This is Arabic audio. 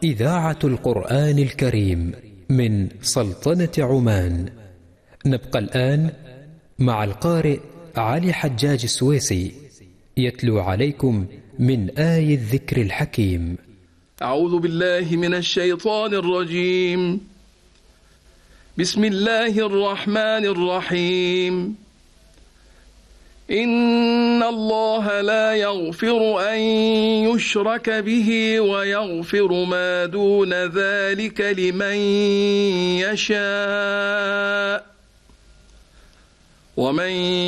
إذاعة القرآن الكريم من سلطنة عمان. نبقى الآن مع القارئ علي حجاج السويسي يتلو عليكم من آي الذكر الحكيم. أعوذ بالله من الشيطان الرجيم. بسم الله الرحمن الرحيم. إن الله لا يغفر أن يشرك به ويغفر ما دون ذلك لمن يشاء ومن